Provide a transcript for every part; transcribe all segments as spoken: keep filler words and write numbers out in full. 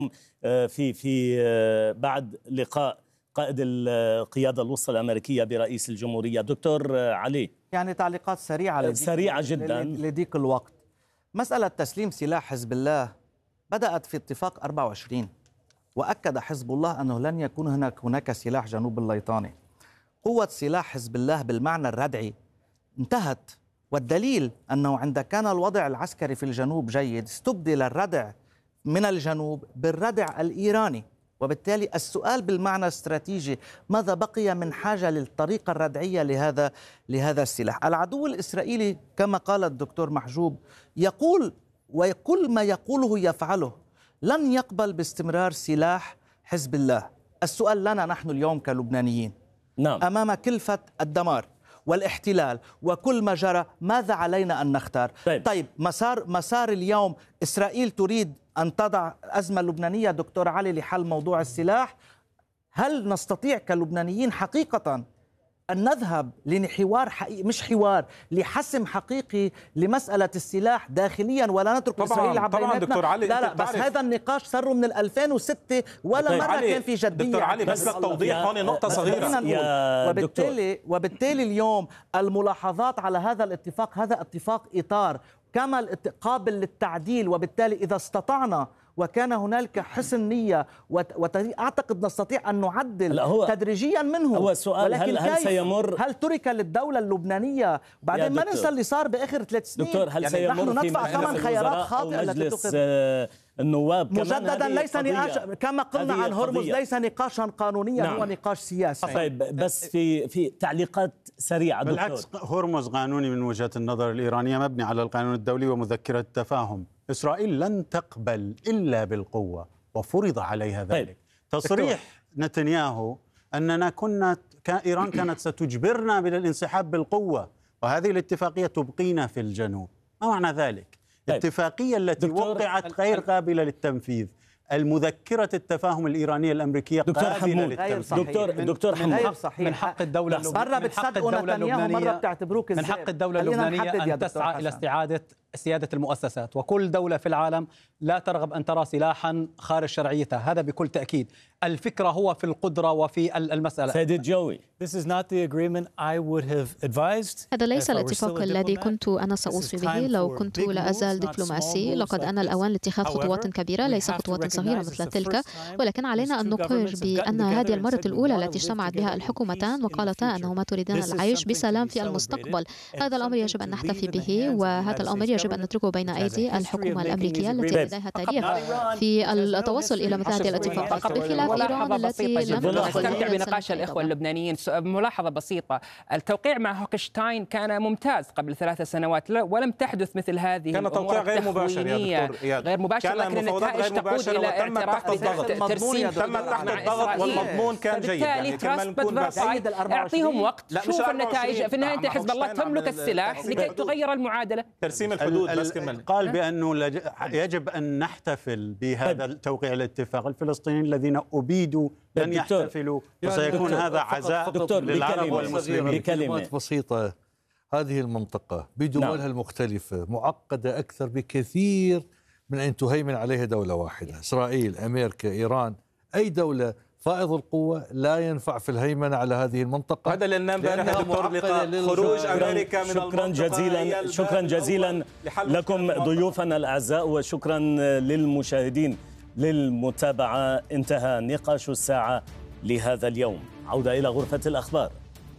في في بعد لقاء قائد القيادة الوسطى الأمريكية برئيس الجمهورية. دكتور علي، يعني تعليقات سريعة لديك سريعة جدا لديك الوقت. مسألة تسليم سلاح حزب الله بدأت في اتفاق أربعة وعشرين، وأكد حزب الله أنه لن يكون هناك هناك سلاح جنوب الليطاني. قوة سلاح حزب الله بالمعنى الردعي انتهت، والدليل أنه عند كان الوضع العسكري في الجنوب جيد استبدل الردع من الجنوب بالردع الإيراني، وبالتالي السؤال بالمعنى الاستراتيجي ماذا بقي من حاجة للطريقة الردعية لهذا لهذا السلاح. العدو الإسرائيلي كما قال الدكتور محجوب يقول وكل ما يقوله يفعله، لن يقبل باستمرار سلاح حزب الله. السؤال لنا نحن اليوم كلبنانيين نعم. أمام كلفة الدمار والاحتلال وكل ما جرى، ماذا علينا أن نختار؟ طيب, طيب مسار مسار اليوم إسرائيل تريد أن تضع أزمة لبنانية دكتور علي لحل موضوع السلاح. هل نستطيع كلبنانيين حقيقة أن نذهب لحوار حقيقي، مش حوار، لحسم حقيقي لمسألة السلاح داخليا ولا نترك إسرائيل على بيناتنا؟ لا لا بس هذا النقاش صار من ألفين وستة ولا طيب مرة كان في جدية. دكتور علي بس للتوضيح هون نقطة صغيرة. وبالتالي وبالتالي اليوم الملاحظات على هذا الاتفاق، هذا اتفاق إطار كما قابل للتعديل، وبالتالي إذا استطعنا وكان هنالك حسن نية وأعتقد نستطيع أن نعدل تدريجيا منه. هو السؤال هل, هل سيمر هل ترك للدولة اللبنانية بعدين ما ننسى اللي صار بآخر ثلاث سنين. دكتور هل يعني سيمر نحن ندفع ثمن خيارات خاطئة مجلس النواب مجددا؟ ليس نقاش كما قلنا عن هرمز، ليس نقاشا قانونيا. نعم. هو نقاش سياسي. طيب بس في في تعليقات سريعة دكتور. بالعكس هرمز قانوني من وجهة النظر الإيرانية مبني على القانون الدولي ومذكرة التفاهم. إسرائيل لن تقبل إلا بالقوة وفرض عليها ذلك. طيب. تصريح دكتور. نتنياهو أننا كنا إيران كانت ستجبرنا بالانسحاب بالقوة وهذه الاتفاقية تبقينا في الجنوب، ما معنى ذلك؟ طيب. الاتفاقية التي وقعت غير قابلة للتنفيذ. المذكرة التفاهم الإيرانية الأمريكية قابلة للتنفيذ. دكتور دكتور حمود، من حق الدولة مرة بتصدقوا نتنياهو مرة بتعتبروك من حق الدولة اللبنانية أن تسعى إلى استعادة سيادة المؤسسات، وكل دولة في العالم لا ترغب أن ترى سلاحا خارج شرعيتها، هذا بكل تأكيد. الفكرة هو في القدرة وفي المسألة. سيد الجوي، هذا ليس الاتفاق الذي كنت أنا سأوصي به لو كنت لا أزال دبلوماسي. لقد آن الأوان لاتخاذ خطوات كبيرة، ليس خطوات صغيرة مثل تلك، ولكن علينا أن نقر بأن هذه المرة الأولى التي اجتمعت بها الحكومتان وقالتا أنهما تريدان العيش بسلام في المستقبل. هذا الأمر يجب أن نحتفي به، وهذا الأمر يجب أن نتركه بين أيدي الحكومة الأمريكية التي لديها تاريخ في التوصل إلى مثل هذه الاتفاقات، بخلاف إيران التي لم أستمتع بنقاش الإخوة اللبنانيين. ملاحظة بسيطة، التوقيع مع هوكشتاين كان ممتاز قبل ثلاث سنوات ولم تحدث مثل هذه كان توقيع غير مباشر يا دكتور إياد. غير مباشر، لكن النتائج تقود إلى اعتراف ترسيم تم تحت الضغط والمضمون كان جيد. يعني اعطيهم وقت، شوف النتائج. في النهاية حزب الله تملك السلاح لكي تغير المعادلة. ترسيم الحدود بس كمل. قال بأنه يجب أن نحتفل بهذا التوقيع الاتفاق. الفلسطينيين الذين أبيدوا لن يحتفلوا، وسيكون هذا عزاء للعرب والمسلمين. بكلمات بسيطة، هذه المنطقة بدولها نعم. المختلفة معقدة أكثر بكثير من أن تهيمن عليها دولة واحدة. إسرائيل، أمريكا، إيران، أي دولة فائض القوة لا ينفع في الهيمنة على هذه المنطقة. هذا اللي ننبه دكتور لقاء خروج أمريكا من شكرا جزيلا شكرا جزيلا لكم ضيوفنا الأعزاء، وشكرا للمشاهدين للمتابعة. انتهى نقاش الساعة لهذا اليوم. عودة إلى غرفة الأخبار.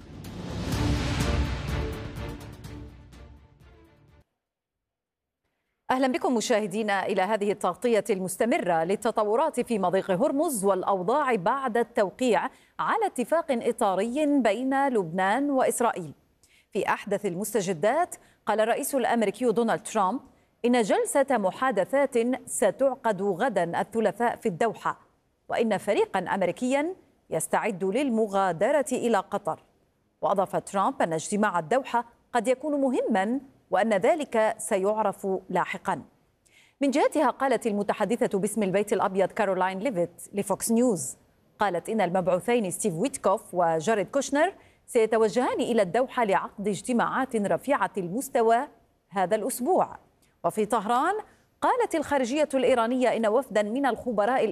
أهلا بكم مشاهدينا إلى هذه التغطية المستمرة للتطورات في مضيق هرمز والأوضاع بعد التوقيع على اتفاق إطاري بين لبنان وإسرائيل. في أحدث المستجدات قال الرئيس الأمريكي دونالد ترامب إن جلسة محادثات ستعقد غدا الثلاثاء في الدوحة، وإن فريقا أمريكيا يستعد للمغادرة إلى قطر. وأضاف ترامب أن اجتماع الدوحة قد يكون مهما وأن ذلك سيعرف لاحقا. من جهتها قالت المتحدثة باسم البيت الأبيض كارولاين ليفيت لفوكس نيوز، قالت إن المبعوثين ستيف ويتكوف وجاريد كوشنر سيتوجهان إلى الدوحة لعقد اجتماعات رفيعة المستوى هذا الأسبوع. وفي طهران قالت الخارجية الإيرانية إن وفدا من الخبراء